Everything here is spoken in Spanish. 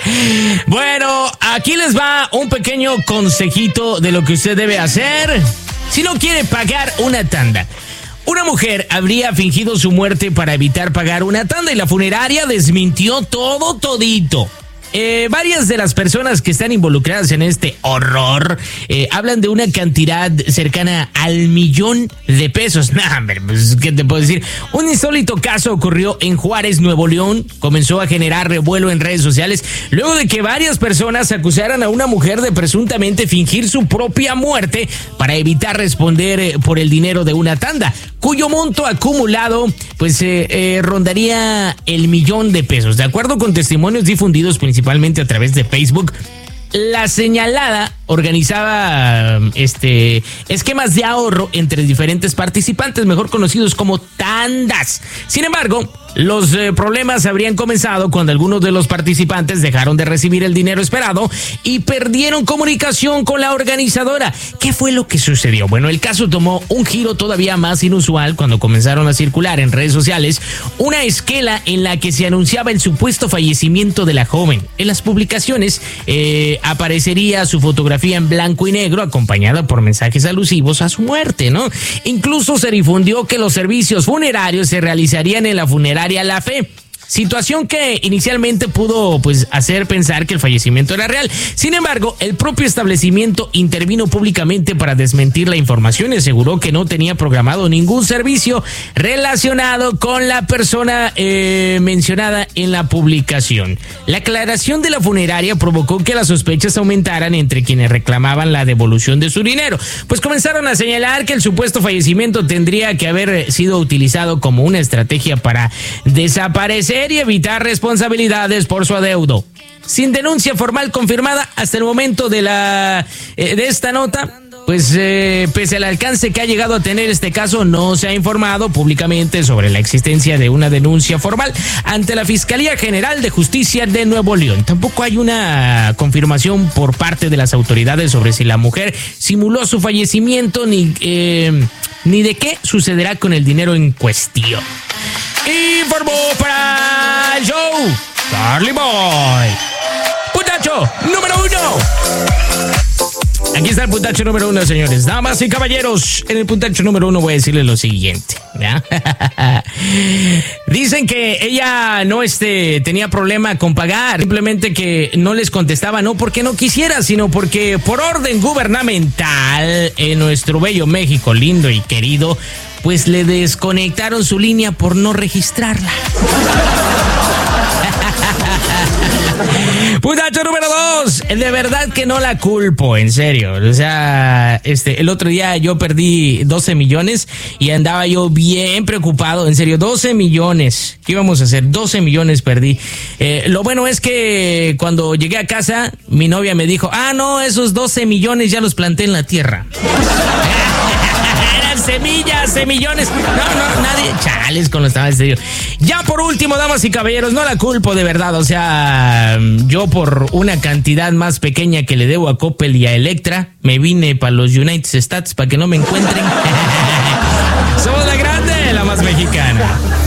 Bueno, aquí les va un pequeño consejito de lo que usted debe hacer si no quiere pagar una tanda. Una mujer habría fingido su muerte para evitar pagar una tanda y la funeraria desmintió todito. Varias de las personas que están involucradas en este horror hablan de una cantidad cercana al $1,000,000. Nah, hombre, pues, ¿qué te puedo decir? Un insólito caso ocurrió en Juárez, Nuevo León. Comenzó a generar revuelo en redes sociales luego de que varias personas acusaran a una mujer de presuntamente fingir su propia muerte para evitar responder por el dinero de una tanda, cuyo monto acumulado pues rondaría el $1,000,000. De acuerdo con testimonios difundidos principalmente a través de Facebook, la señalada organizaba esquemas de ahorro entre diferentes participantes, mejor conocidos como tandas. Sin embargo, los problemas habrían comenzado cuando algunos de los participantes dejaron de recibir el dinero esperado y perdieron comunicación con la organizadora. ¿Qué fue lo que sucedió? Bueno, el caso tomó un giro todavía más inusual cuando comenzaron a circular en redes sociales una esquela en la que se anunciaba el supuesto fallecimiento de la joven. En las publicaciones aparecería su fotografía en blanco y negro acompañada por mensajes alusivos a su muerte, ¿no? Incluso se difundió que los servicios funerarios se realizarían en la funeraria La Fe. Situación que inicialmente pudo pues hacer pensar que el fallecimiento era real. Sin embargo, el propio establecimiento intervino públicamente para desmentir la información y aseguró que no tenía programado ningún servicio relacionado con la persona mencionada en la publicación. La aclaración de la funeraria provocó que las sospechas aumentaran entre quienes reclamaban la devolución de su dinero, pues comenzaron a señalar que el supuesto fallecimiento tendría que haber sido utilizado como una estrategia para desaparecer y evitar responsabilidades por su adeudo. Sin denuncia formal confirmada hasta el momento de esta nota, pues pese al alcance que ha llegado a tener este caso, no se ha informado públicamente sobre la existencia de una denuncia formal ante la Fiscalía General de Justicia de Nuevo León. Tampoco hay una confirmación por parte de las autoridades sobre si la mujer simuló su fallecimiento ni de qué sucederá con el dinero en cuestión. Informó para el show Charlie Boy. Putacho número 1. Aquí está el puntacho número 1, señores. Damas y caballeros, en el puntacho número 1 voy a decirles lo siguiente, ¿ya? Dicen que ella no tenía problema con pagar, simplemente que no les contestaba, no porque no quisiera, sino porque por orden gubernamental en nuestro bello México lindo y querido, pues le desconectaron su línea por no registrarla. Puntacho número 2. De verdad que no la culpo, en serio. O sea, el otro día yo perdí 12 millones y andaba yo bien preocupado. En serio, 12 millones. ¿Qué íbamos a hacer? 12 millones perdí. Lo bueno es que cuando llegué a casa, mi novia me dijo, no, esos 12 millones ya los planté en la tierra. Semillas, semillones. No, nadie. Chales con los temas, en serio. Ya por último, damas y caballeros, no la culpo de verdad. O sea, yo por una cantidad más pequeña que le debo a Coppel y a Electra, me vine para los United States para que no me encuentren. Somos la grande, la más mexicana.